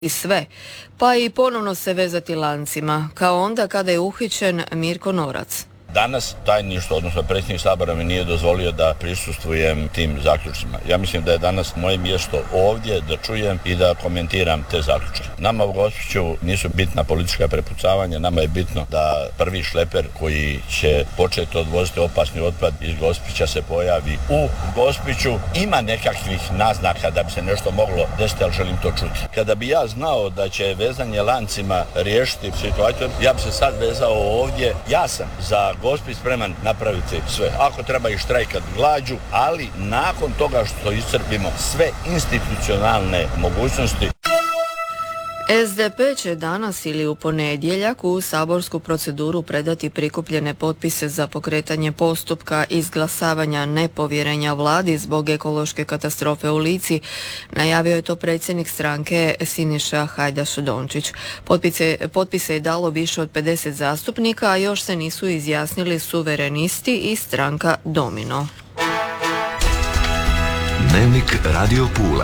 i sve, pa i ponovno se vezati lancima, kao onda kada je uhićen Mirko Norac. Danas tajništvo, odnosno predsjednik Sabora mi nije dozvolio da prisustvujem tim zaključcima. Ja mislim da je danas moje mjesto ovdje da čujem i da komentiram te zaključke. Nama u Gospiću nisu bitna politička prepucavanja, nama je bitno da prvi šleper koji će početi odvoziti opasni otpad iz Gospića se pojavi u Gospiću. Ima nekakvih naznaka da bi se nešto moglo desiti, ali želim to čuti. Kada bi ja znao da će vezanje lancima riješiti situaciju, ja bi se sad vezao ovdje. Ja sam za Gospić spreman napraviti sve. Ako treba i štrajkat glađu, ali nakon toga što iscrpimo sve institucionalne mogućnosti. SDP će danas ili u ponedjeljak u saborsku proceduru predati prikupljene potpise za pokretanje postupka izglasavanja nepovjerenja vladi zbog ekološke katastrofe u Lici. Najavio je to predsjednik stranke Siniša Hajdaš-Dončić. Potpise je dalo više od 50 zastupnika, a još se nisu izjasnili suverenisti i stranka Domino. Dnevnik Radio Pule.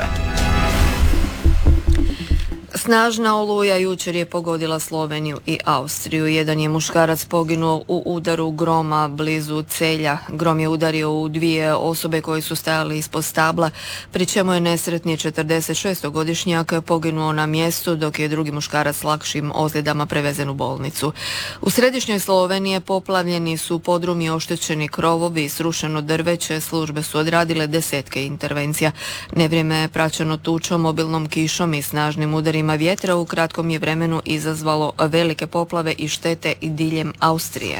Snažna oluja jučer je pogodila Sloveniju i Austriju. Jedan je muškarac poginuo u udaru groma blizu Celja. Grom je udario u dvije osobe koje su stajale ispod stabla, pri čemu je nesretni 46-godišnjak poginuo na mjestu, dok je drugi muškarac s lakšim ozljedama prevezen u bolnicu. U središnjoj Sloveniji poplavljeni su podrumi, oštećeni krovovi i srušeno drveće. Službe su odradile desetke intervencija. Nevrijeme je praćeno tučom, obilnom kišom i snažnim udarima vjetra u kratkom je vremenu izazvalo velike poplave i štete i diljem Austrije.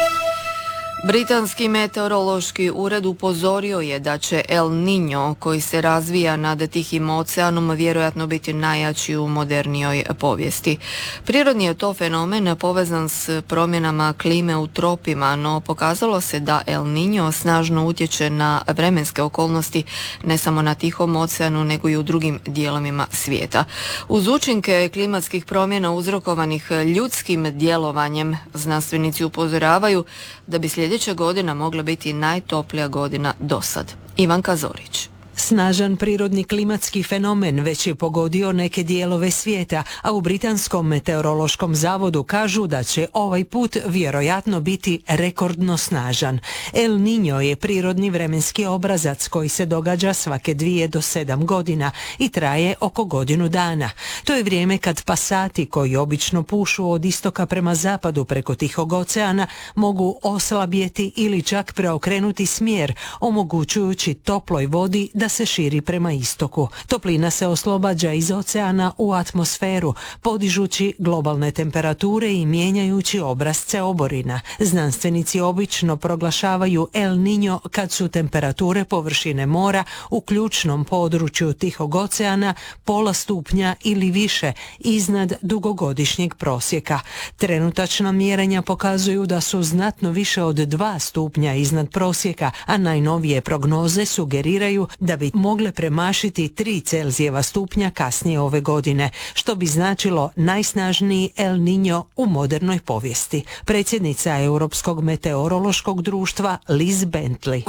Britanski meteorološki ured upozorio je da će El Niño, koji se razvija nad Tihim oceanom, vjerojatno biti najjači u modernijoj povijesti. Prirodni je to fenomen povezan s promjenama klime u tropima, no pokazalo se da El Niño snažno utječe na vremenske okolnosti ne samo na Tihom oceanu, nego i u drugim dijelovima svijeta. Uz učinke klimatskih promjena uzrokovanih ljudskim djelovanjem, znanstvenici upozoravaju da bi sljedeća godina mogla biti najtoplija godina dosad. Ivanka Zorić. Snažan prirodni klimatski fenomen već je pogodio neke dijelove svijeta, a u Britanskom meteorološkom zavodu kažu da će ovaj put vjerojatno biti rekordno snažan. El Niño je prirodni vremenski obrazac koji se događa svake 2 do 7 godina i traje oko godinu dana. To je vrijeme kad pasati koji obično pušu od istoka prema zapadu preko Tihog oceana mogu oslabjeti ili čak preokrenuti smjer, omogućujući toploj vodi da se širi prema istoku. Toplina se oslobađa iz oceana u atmosferu, podižući globalne temperature i mijenjajući obrasce oborina. Znanstvenici obično proglašavaju El Niño kad su temperature površine mora u ključnom području Tihog oceana pola stupnja ili više iznad dugogodišnjeg prosjeka. Trenutačna mjerenja pokazuju da su znatno više od 2 stupnja iznad prosjeka, a najnovije prognoze sugeriraju da bi mogle premašiti 3 Celzijeva stupnja kasnije ove godine, što bi značilo najsnažniji El Niño u modernoj povijesti. Predsjednica Europskog meteorološkog društva Liz Bentley.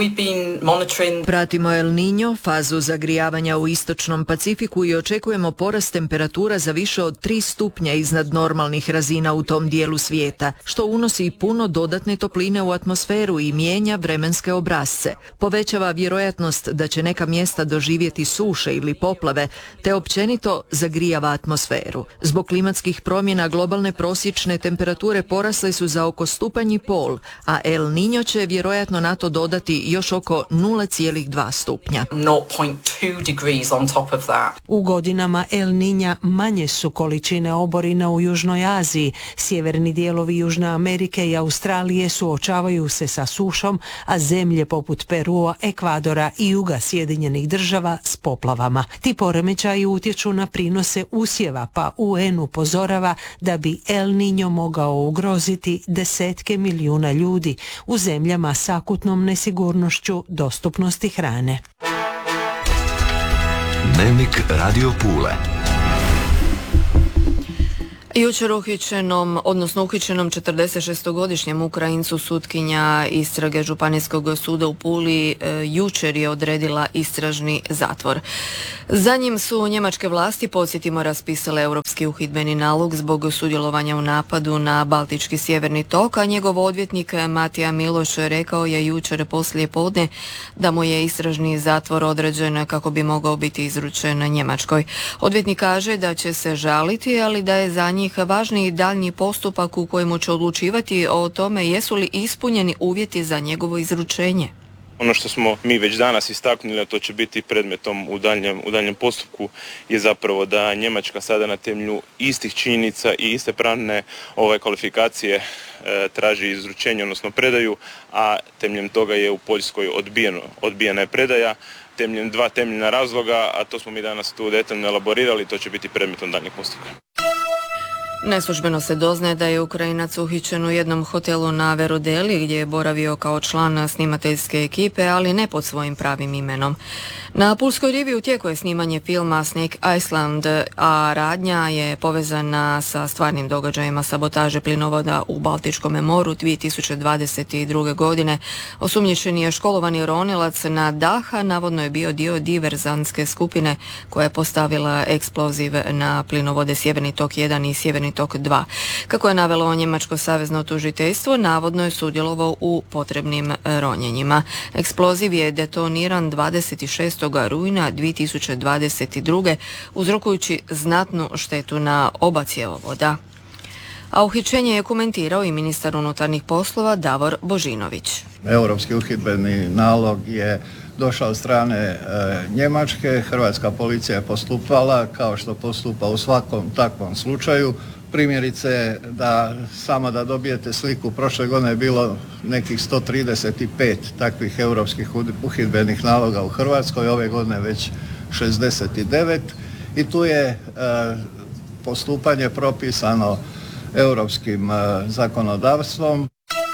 Pratimo El Niño, fazu zagrijavanja u istočnom Pacifiku i očekujemo porast temperatura za više od 3 stupnja iznad normalnih razina u tom dijelu svijeta, što unosi puno dodatne topline u atmosferu i mijenja vremenske obrasce. Povećava vjerojatnost da će neka mjesta doživjeti suše ili poplave, te općenito zagrijava atmosferu. Zbog klimatskih promjena globalne prosječne temperature porasle su za oko 1,5 stupnja, a El Niño će vjerojatno na to dodati još oko 0,2 stupnja. U godinama El Niña manje su količine oborina u Južnoj Aziji. Sjeverni dijelovi Južne Amerike i Australije suočavaju se sa sušom, a zemlje poput Perua, Ekvadora i juga Sjedinjenih Država s poplavama. Ti poremećaji utječu na prinose usjeva, pa UN upozorava da bi El Niño mogao ugroziti desetke milijuna ljudi u zemljama s akutnom nesigurnošću dostupnosti hrane. Dnevnik Radio Pule. Jučer uhićenom 46-godišnjem Ukrajincu sutkinja istrage Županijskog suda u Puli jučer je odredila istražni zatvor. Za njim su njemačke vlasti, podsjetimo, raspisale europski uhidbeni nalog zbog sudjelovanja u napadu na Baltički sjeverni tok, a njegov odvjetnik Matija Miloš rekao je jučer poslije podne da mu je istražni zatvor određen kako bi mogao biti izručen Njemačkoj. Odvjetnik kaže da će se žaliti, ali da je za njih važniji daljnji postupak u kojemu će odlučivati o tome jesu li ispunjeni uvjeti za njegovo izručenje. Ono što smo mi već danas istaknuli, a to će biti predmetom u daljnjem postupku, je zapravo da Njemačka sada na temelju istih činjenica i iste pravne kvalifikacije traži izručenje, odnosno predaju, a temeljem toga je u Poljskoj odbijena je predaja. Temeljem dva temeljna razloga, a to smo mi danas tu detaljno elaborirali, to će biti predmetom daljnjeg postupka. Neslužbeno se doznaje da je Ukrajinac uhićen u jednom hotelu na Verudeli gdje je boravio kao član snimateljske ekipe, ali ne pod svojim pravim imenom. Na Pulskoj rivi u tijeku je snimanje filma Snake Iceland, a radnja je povezana sa stvarnim događajima sabotaže plinovoda u Baltičkom moru 2022. godine. Osumnjičeni je školovani ronilac na daha, navodno je bio dio diverzantske skupine koja je postavila eksploziv na plinovode Sjeverni tok 1 i Sjeverni tok 2. Kako je navelo njemačko savezno tužiteljstvo, navodno je sudjelovao u potrebnim ronjenjima. Eksploziv je detoniran 26. rujna 2022. uzrokujući znatnu štetu na oba cjevovoda. A uhićenje je komentirao i ministar unutarnjih poslova Davor Božinović. Europski uhidbeni nalog je došao od strane Njemačke. Hrvatska policija je postupala kao što postupa u svakom takvom slučaju. Primjerice, da dobijete sliku, prošle godine je bilo nekih 135 takvih europskih uhidbenih naloga u Hrvatskoj, ove godine već 69 i tu je postupanje propisano europskim zakonodavstvom.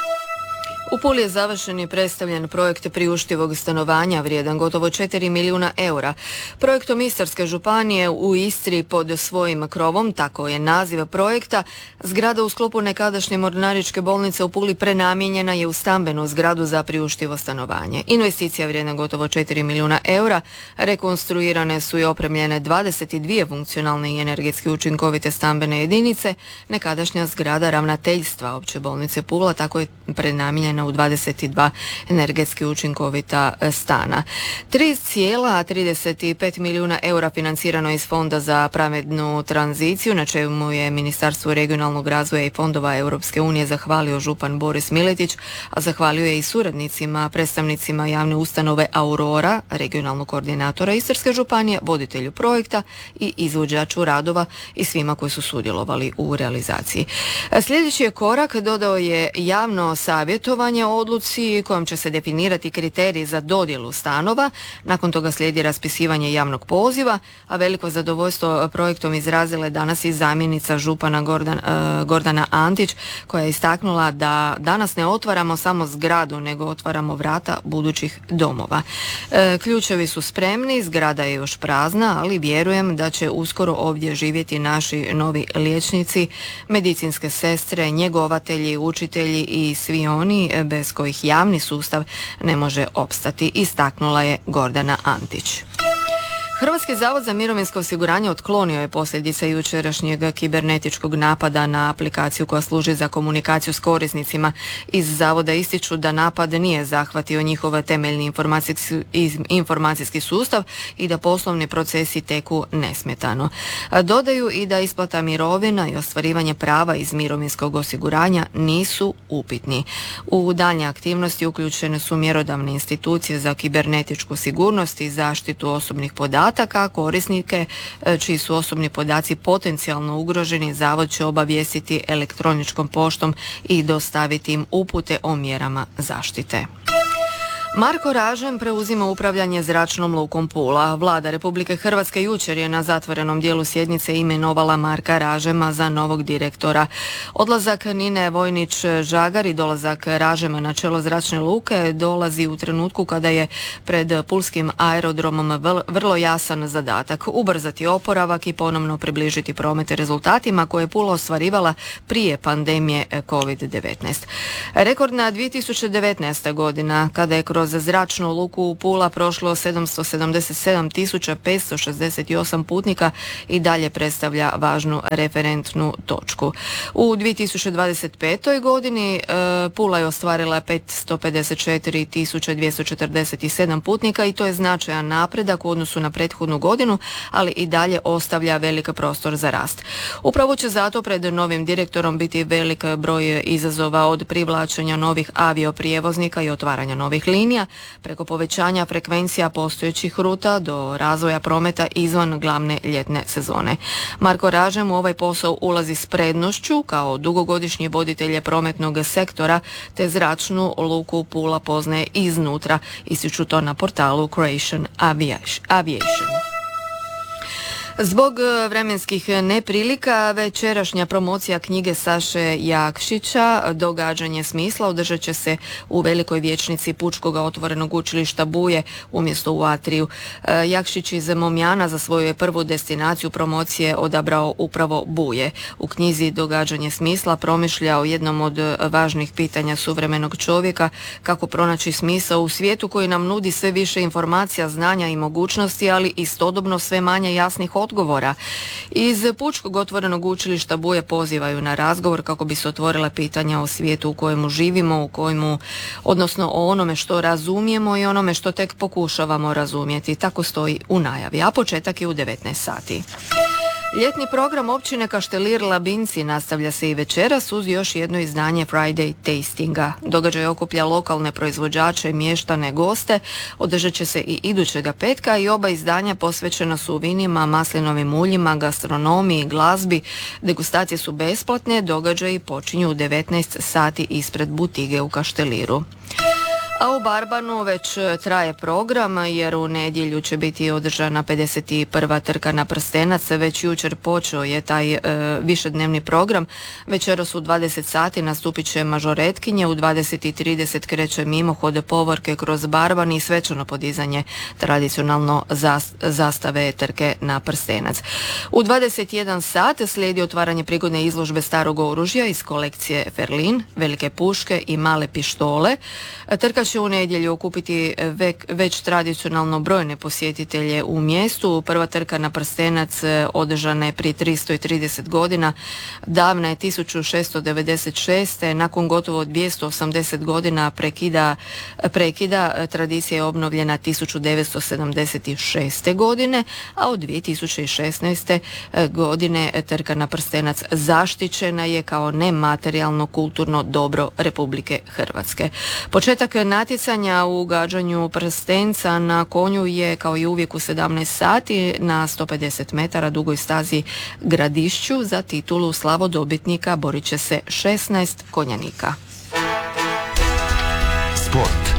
U Puli je završen i predstavljen projekt priuštivog stanovanja vrijedan gotovo 4 milijuna eura. Projektom Istarske županije u Istri pod svojim krovom, tako je naziv projekta, zgrada u sklopu nekadašnje mornaričke bolnice u Puli prenamijenjena je u stambenu zgradu za priuštivo stanovanje. Investicija vrijedna gotovo 4 milijuna eura, rekonstruirane su i opremljene 22 funkcionalne i energetski učinkovite stambene jedinice. Nekadašnja zgrada ravnateljstva Opće bolnice Pula tako je prenamijenjena u 22 energetski učinkovita stana. 3,35 milijuna eura financirano iz Fonda za pravednu tranziciju, na čemu je Ministarstvo regionalnog razvoja i fondova Europske unije zahvalio župan Boris Miletić, a zahvalio je i suradnicima, predstavnicima javne ustanove Aurora, regionalnog koordinatora Istarske županije, voditelju projekta i izvođaču radova i svima koji su sudjelovali u realizaciji. Sljedeći je korak, dodao je, javno savjetovanje o odluci kojom će se definirati kriteriji za dodjelu stanova. Nakon toga slijedi raspisivanje javnog poziva, a veliko zadovoljstvo projektom izrazila je danas i zamjenica župana Gordana Antić, koja je istaknula da danas ne otvaramo samo zgradu, nego otvaramo vrata budućih domova. Ključevi su spremni, zgrada je još prazna, ali vjerujem da će uskoro ovdje živjeti naši novi liječnici, medicinske sestre, njegovatelji, učitelji i svi oni bez kojih javni sustav ne može opstati, istaknula je Gordana Antić. Hrvatski zavod za mirovinsko osiguranje otklonio je posljedice jučerašnjeg kibernetičkog napada na aplikaciju koja služi za komunikaciju s korisnicima. Iz zavoda ističu da napad nije zahvatio njihov temeljni informacijski sustav i da poslovni procesi teku nesmetano. Dodaju i da isplata mirovina i ostvarivanje prava iz mirovinskog osiguranja nisu upitni. U daljnje aktivnosti uključene su mjerodavne institucije za kibernetičku sigurnost i zaštitu osobnih podataka. Korisnike čiji su osobni podaci potencijalno ugroženi, zavod će obavijestiti elektroničkom poštom i dostaviti im upute o mjerama zaštite. Marko Ražem preuzima upravljanje zračnom lukom Pula. Vlada Republike Hrvatske jučer je na zatvorenom dijelu sjednice imenovala Marka Ražema za novog direktora. Odlazak Nine Vojnić-Žagar i dolazak Ražema na čelo zračne luke dolazi u trenutku kada je pred pulskim aerodromom vrlo jasan zadatak: ubrzati oporavak i ponovno približiti promet rezultatima koje je Pula ostvarivala prije pandemije COVID-19. Rekordna 2019. godina, kada je kroz zračnu luku Pula prošlo 777.568 putnika, i dalje predstavlja važnu referentnu točku. U 2025. godini Pula je ostvarila 554.247 putnika i to je značajan napredak u odnosu na prethodnu godinu, ali i dalje ostavlja velik prostor za rast. Upravo će zato pred novim direktorom biti velik broj izazova, od privlačenja novih avioprijevoznika i otvaranja novih linija, preko povećanja frekvencija postojećih ruta do razvoja prometa izvan glavne ljetne sezone. Marko Ražem u ovaj posao ulazi s prednošću kao dugogodišnji voditelj prometnog sektora, te zračnu luku Pula poznaje iznutra, ističu to na portalu Croatian Aviation. Zbog vremenskih neprilika, večerašnja promocija knjige Saše Jakšića Događanje smisla održat će se u velikoj vijećnici Pučkog otvorenog učilišta Buje umjesto u atriju. Jakšić iz Momjana za svoju je prvu destinaciju promocije odabrao upravo Buje. U knjizi Događanje smisla promišlja o jednom od važnih pitanja suvremenog čovjeka: kako pronaći smisao u svijetu koji nam nudi sve više informacija, znanja i mogućnosti, ali istodobno sve manje jasnih odgovora. Iz Pučkog otvorenog učilišta Buje pozivaju na razgovor kako bi se otvorila pitanja o svijetu u kojemu živimo, odnosno o onome što razumijemo i onome što tek pokušavamo razumjeti. Tako stoji u najavi, a početak je u 19 sati. Ljetni program općine Kaštelir Labinci nastavlja se i večeras uz još jedno izdanje Friday Tastinga. Događaj okuplja lokalne proizvođače, mještane, goste. Održat će se i idućega petka i oba izdanja posvećena su vinima, maslinovim uljima, gastronomiji, glazbi. Degustacije su besplatne, događaji počinju u 19 sati ispred butige u Kašteliru. A u Barbanu već traje program, jer u nedjelju će biti održana 51. trka na prstenac. Već jučer počeo je taj višednevni program. Večeras u 20 sati nastupit će mažoretkinje, u 20:30 kreće mimohod povorke kroz Barban i svečano podizanje tradicionalno zastave trke na prstenac. U 21 sat slijedi otvaranje prigodne izložbe starog oružja iz kolekcije Ferlin, velike puške i male pištole. Trka će u nedjelju okupiti već tradicionalno brojne posjetitelje u mjestu. Prva trka na prstenac održana je prije 330 godina, davna je 1696. Nakon gotovo 280 godina prekida tradicija je obnovljena 1976. godine, a od 2016. godine trka na prstenac zaštićena je kao nematerijalno kulturno dobro Republike Hrvatske. Početak natjecanja u gađanju prstenca na konju je kao i uvijek u 17 sati na 150 metara dugoj stazi Gradišću. Za titulu slavodobitnika borit će se 16 konjanika. Sport.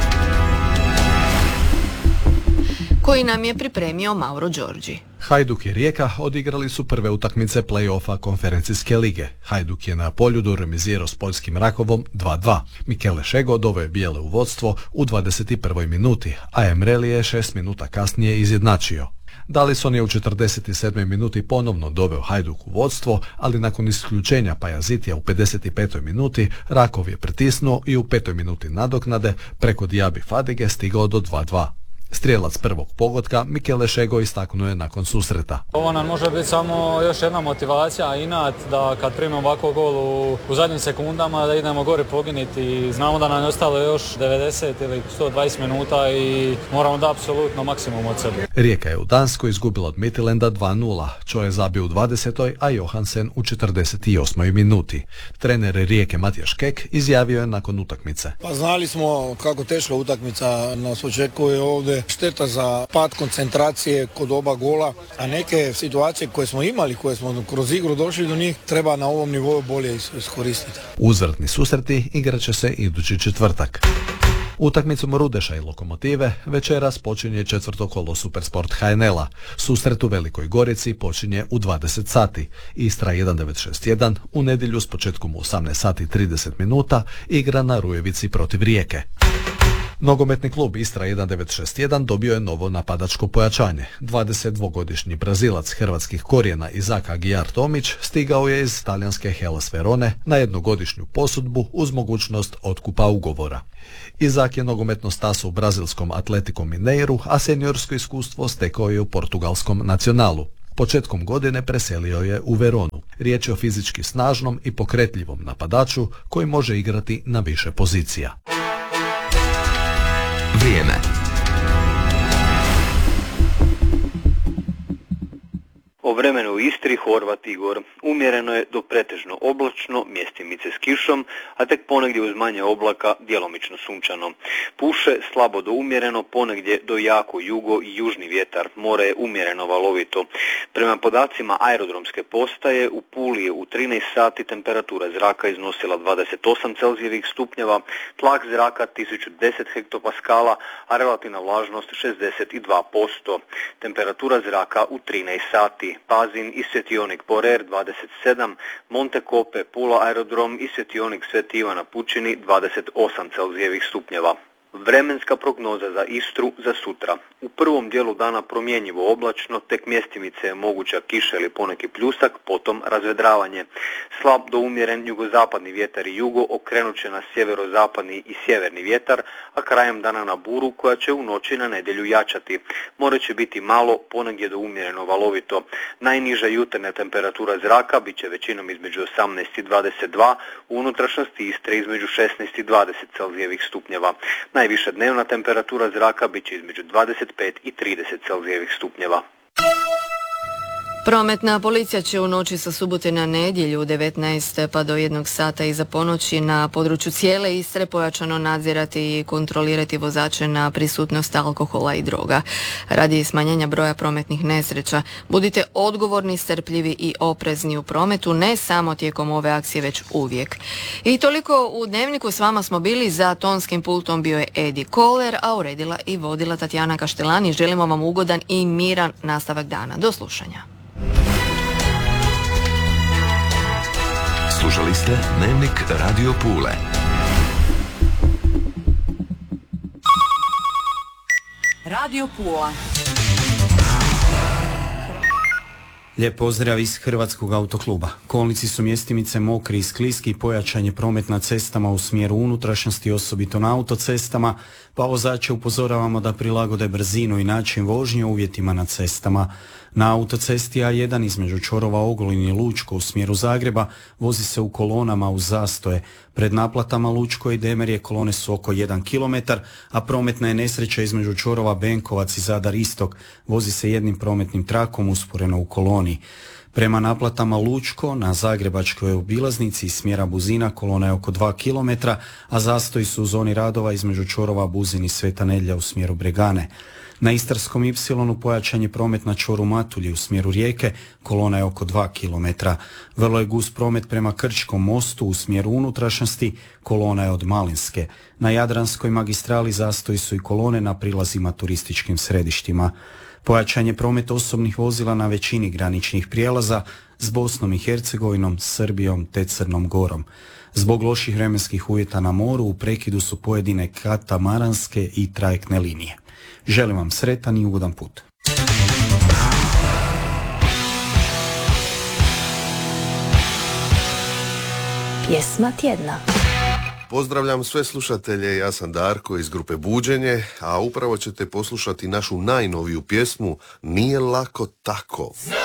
Koji nam je pripremio Mauro Đorđi. Hajduk i Rijeka odigrali su prve utakmice play-offa konferencijske lige. Hajduk je na Poljudu remizirao s poljskim Rakovom 2:2. Mikele Šego doveo je bijele u vodstvo u 21. minuti, a Emreli je 6 minuta kasnije izjednačio. Dalison je u 47. minuti ponovno doveo Hajduk u vodstvo, ali nakon isključenja Pajazitija u 55. minuti Rakov je pritisnuo i u 5. minuti nadoknade preko Diaby Fadige stigao do 2:2. Strijelac prvog pogotka Mikele Šego istaknuo je nakon susreta. Ovo nam može biti samo još jedna motivacija, inat da kad primimo ovako gol u zadnjim sekundama da idemo gore poginiti. Znamo da nam je ostalo još 90 ili 120 minuta i moramo da apsolutno maksimum od sebe. Rijeka je u Danskoj izgubila od Midtjylanda 2:0. Čo je zabio u 20. a Johansen u 48. minuti. Trener Rijeke Matijaš Kek izjavio je nakon utakmice. Pa znali smo kako teška utakmica nas očekuje ovdje. Šteta za pad koncentracije kod oba gola, a neke situacije koje smo imali, koje smo kroz igru došli do njih, treba na ovom nivou bolje iskoristiti. Uzvratni susreti igrat će se idući četvrtak. Utakmicom Rudeša i Lokomotive večeras počinje četvrto kolo Supersport HNL-a. Susret u Velikoj Gorici počinje u 20 sati. Istra 1961 u nedjelju s početkom u 18 sati 30 minuta igra na Rujevici protiv Rijeke. Nogometni klub Istra 1961 dobio je novo napadačko pojačanje. 22-godišnji Brazilac hrvatskih korijena Izak Aguiar Tomić stigao je iz talijanske Hellas Verone na jednogodišnju posudbu uz mogućnost otkupa ugovora. Izak je nogometno stasao u brazilskom Atletico Mineiru, a seniorsko iskustvo stekao je u portugalskom Nacionalu. Početkom godine preselio je u Veronu. Riječ je o fizički snažnom i pokretljivom napadaču koji može igrati na više pozicija. Vrijeme. O vremenu u Istri, Horvat Igor. Umjereno je do pretežno oblačno, mjestimice s kišom, a tek ponegdje uz manje oblaka djelomično sunčano. Puše slabo do umjereno, ponegdje do jako jugo i južni vjetar. More je umjereno valovito. Prema podacima aerodromske postaje, u Puli je u 13 sati temperatura zraka iznosila 28 celzijevih stupnjeva, tlak zraka 1010 hektopaskala, a relativna vlažnost 62%. Temperatura zraka u 13 sati. Pazin i svjetionik Porer 27, Monte Cope, Pula aerodrom i svjetionik Sveti Ivan na Pučini 28 celzijevih stupnjeva. Vremenska prognoza za Istru za sutra. U prvom dijelu dana promjenjivo oblačno, tek mjestimice je moguća kiša ili poneki pljusak, potom razvedravanje. Slab do umjeren jugozapadni vjetar i jugo okrenut će na sjeverozapadni i sjeverni vjetar, a krajem dana na buru koja će u noći na nedjelju jačati. More će biti malo, ponegdje do umjereno valovito. Najniža jutarnja temperatura zraka bit će većinom između 18 i 22, u unutrašnjosti Istre između 16 i 20 celzijevih stupnjeva. Najviša dnevna temperatura zraka bit će između 25 i 30 celzijevih stupnjeva. Prometna policija će u noći sa subote na nedjelju 19 pa do 1 sata iza ponoći na području cijele Istre pojačano nadzirati i kontrolirati vozače na prisutnost alkohola i droga. Radi smanjenja broja prometnih nesreća, budite odgovorni, strpljivi i oprezni u prometu, ne samo tijekom ove akcije, već uvijek. I toliko u Dnevniku, s vama smo bili, za tonskim pultom bio je Edi Koler, a uredila i vodila Tatjana Kaštelani. Želimo vam ugodan i miran nastavak dana. Do slušanja. Slušali ste Dnevnik Radio Pule. Radio Pula. Lijep pozdrav iz Hrvatskog autokluba. Kolnici su mjestimice mokri i skliski, pojačan je promet na cestama u smjeru unutrašnjosti, osobito na autocestama, pa vozače upozoravamo da prilagode brzinu i način vožnje uvjetima na cestama. Na autocesti A1 između čvorova Ogulin i Lučko u smjeru Zagreba vozi se u kolonama uz zastoje. Pred naplatama Lučko i Demerje kolone su oko 1 km, a prometna je nesreća između čvorova Benkovac i Zadar Istok. Vozi se jednim prometnim trakom usporeno u koloni. Prema naplatama Lučko na Zagrebačkoj obilaznici iz smjera Buzina kolona je oko 2 km, a zastoji su u zoni radova između čvorova Buzin i Sveta Nedjelja u smjeru Bregane. Na Istarskom Y pojačan je promet na čvoru Matulji u smjeru Rijeke, kolona je oko 2 km. Vrlo je gust promet prema Krčkom mostu u smjeru unutrašnjosti, kolona je od Malinske. Na Jadranskoj magistrali zastoji su i kolone na prilazima turističkim središtima. Pojačan je promet osobnih vozila na većini graničnih prijelaza s Bosnom i Hercegovinom, Srbijom te Crnom Gorom. Zbog loših vremenskih uvjeta na moru u prekidu su pojedine katamaranske i trajektne linije. Želim vam sretan i ugodan put. Pjesma tjedna. Pozdravljam sve slušatelje, ja sam Darko iz grupe Buđenje, a upravo ćete poslušati našu najnoviju pjesmu Nije lako tako.